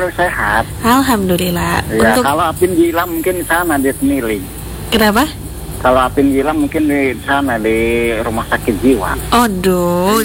selalu sehat. Alhamdulillah. Ya, kalau Apin gila mungkin di sana di Semiling. Kenapa? Kalau Apin gila mungkin di sana di rumah sakit jiwa. Aduh.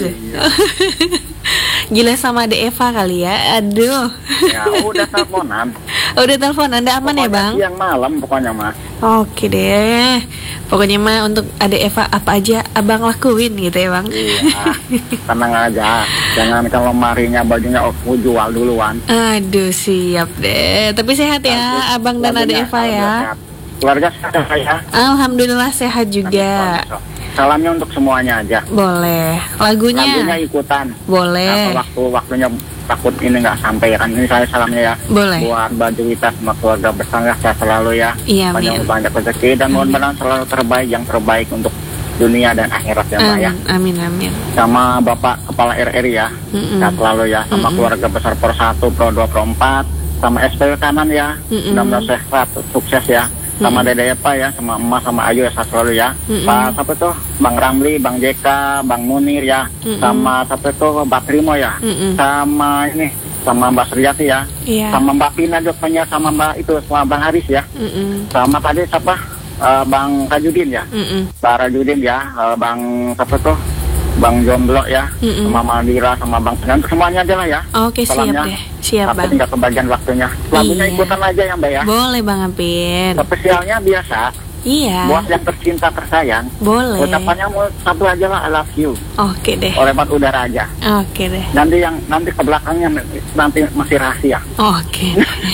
Gila sama ada Eva kali ya. Aduh. Ya, udah teleponan. Udah telepon, Anda aman ya, Bang? Siang malam pokoknya mah. Oke deh. Pokoknya mah untuk Ade Eva apa aja Abang lakuin gitu ya, Bang. Iya. Tenang aja. Jangan kalau lemarinya bajunya aku jual duluan. Aduh, siap deh. Tapi sehat ya, Abang dan Ade Eva ya. Keluarga sehat ya. Alhamdulillah sehat juga. Salamnya untuk semuanya aja. Boleh. Lagunya ikutan. Boleh. Nah, waktunya takut ini nggak sampai kan. Ini saya salamnya ya. Boleh. Buat Baju Wita sama keluarga besar sehat selalu ya. Iya, banyak rezeki dan mudah-mudahan selalu terbaik, yang terbaik untuk dunia dan akhirat ya, Mbak ya. Amin, amin. Sama Bapak Kepala RRI ya. Sehat selalu ya. Sama keluarga besar Pro 1, Pro 2, Pro 4. Sama SPL kanan ya. Mudah-mudahan sehat, sukses ya. Sama Dede Eva ya, sama Emas, sama Ayu ya, selalu ya. Pak siapa tuh, Bang Ramli, Bang JK, Bang Munir ya, sama siapa tuh, Mbak Primo ya, sama ini, sama Mbak Suryati ya, sama Mbak Pina juga, sama Mbak itu, sama Bang Haris ya, sama tadi siapa, Bang Rajudin ya, Pak Rajudin ya, Bang siapa tuh, Bang Jomblo ya, sama Madira, sama Bang Senan, semuanya aja lah ya. Oke, siap deh. Siap, Bang. Tinggal kebagian waktunya. Lagunya ikutan aja ya, Mbak ya. Boleh, Bang Apin. Spesialnya biasa. Iya. Buat yang tercinta tersayang. Boleh. Ucapannya mau satu aja lah, I love you. Oke deh. Oleh Lewat udara aja. Oke deh. Nanti ke belakangnya nanti masih rahasia. Oke.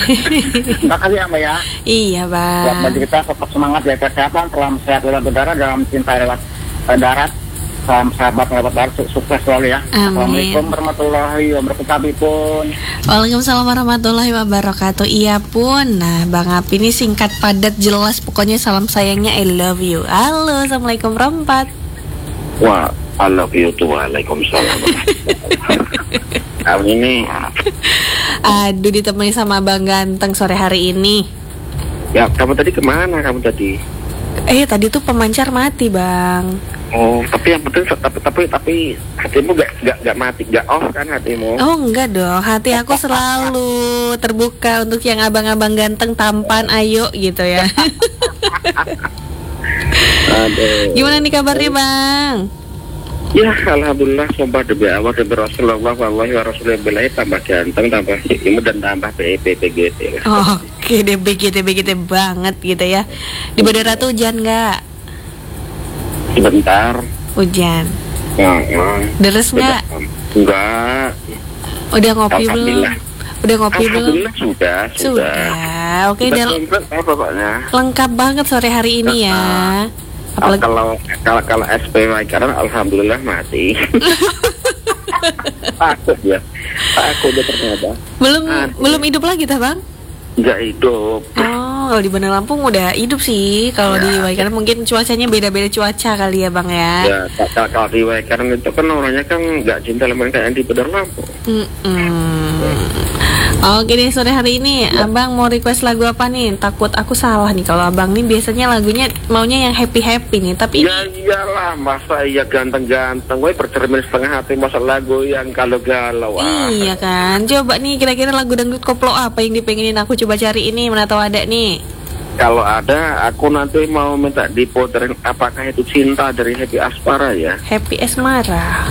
Makasih ya, Mbak ya. Iya, Bang. Buat baju kita tetap semangat, jaga kesehatan, salam sehat lewat udara, dalam cinta lewat darat. Salam sahabat lewat darat, sukses selalu ya. Amin. Assalamualaikum warahmatullahi wabarakatuh. Waalaikumsalam warahmatullahi wabarakatuh. Iya pun. Nah, Bang Api ini singkat padat jelas. Pokoknya salam sayangnya I love you. Halo, assalamualaikum Rompat. Wah, I love you too. Waalaikumsalam. Hari ini. Aduh, ditemani sama Bang Ganteng sore hari ini. Ya, kamu tadi kemana? Kamu tadi? Tadi tuh pemancar mati, Bang. Oh, tapi yang penting tapi hatimu gak mati, gak off kan hatimu? Oh, enggak dong. Hati aku selalu terbuka untuk yang abang-abang ganteng, tampan, ayo gitu ya. Aduh. Gimana nih kabarnya, Bang? Ya, alhamdulillah, sumpah demi Allah, demi Rasulullah, wallahi wa rasulullah, tambah ganteng, tambah ilmu dan tambah PGT. Oke deh, BGT banget gitu ya. Di bandara tuh hujan nggak? Sebentar. Hujan. Deres nggak? Enggak. Udah ngopi belum? Udah ngopi belum? Alhamdulillah sudah. Oke, pokoknya lengkap banget sore hari ini ya. Apalagi kalau SPY karena alhamdulillah mati. Takut udah ternyata. Belum hidup lagi ta, Bang? Enggak hidup. Oh, kalau di Bandar Lampung udah hidup sih. Kalau di Waikaran mungkin cuacanya beda-beda cuaca kali ya, Bang ya. Ya, kalau di Waikaran itu kan orangnya kan nggak cinta sama mereka yang di Bandar Lampung. Oke deh, sore hari ini Abang mau request lagu apa nih? Takut aku salah nih, kalau Abang nih biasanya lagunya maunya yang happy-happy nih, tapi ya iyalah, masa iya ganteng-ganteng gue bercermin setengah hati, masa lagu yang galau-galau. Iya kan, coba nih kira-kira lagu dangdut koplo apa yang dipengenin aku coba cari ini, mana tahu ada nih. Kalau ada, aku nanti mau minta diputerin Apakah Itu Cinta dari Happy Asmara ya. Happy Asmara.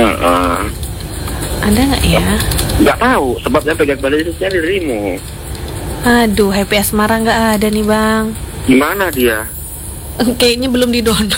Ada nggak ya? Nggak tahu, sebabnya pegang balisisnya dirimu. Aduh, Happy Asmara nggak ada nih, Bang. Gimana dia? Kayaknya belum di-download.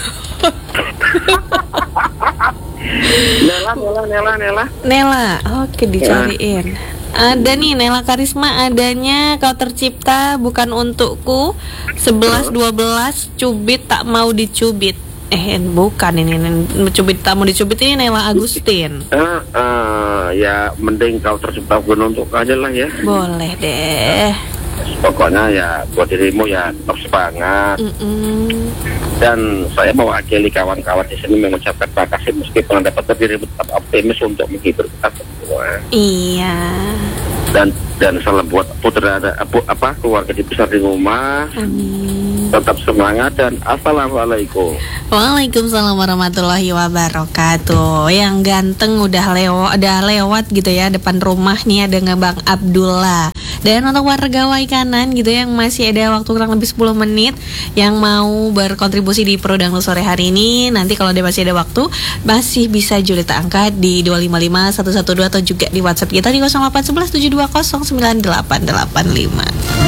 Nela, oke dicariin. Ada nih Nela Karisma, adanya Kau Tercipta Bukan Untukku, 11-12 Cubit Tak Mau Dicubit. Bukan ini cubit tak mau dicubit, ini Nela Agustin. Ya mending Kau Tercipta Bukan Untukku aja lah ya. Boleh deh. Pokoknya ya buat dirimu ya tetap semangat. Dan saya mewakili kawan-kawan di sini mengucapkan terima kasih meskipun dapat dirimu tetap optimis untuk menghibur kita semua. Iya. Dan salam buat putra keluarga besar di rumah. Amin. Tetap semangat dan assalamualaikum. Waalaikumsalam warahmatullahi wabarakatuh. Yang ganteng udah lewat gitu ya depan rumah nih, ada Bang Abdullah. Dan untuk warga Waikanan gitu yang masih ada waktu kurang lebih 10 menit yang mau berkontribusi di Pro Dangdut sore hari ini, nanti kalau dia masih ada waktu masih bisa Julita angkat di 255 112 atau juga di WhatsApp kita di 0811 720 9885.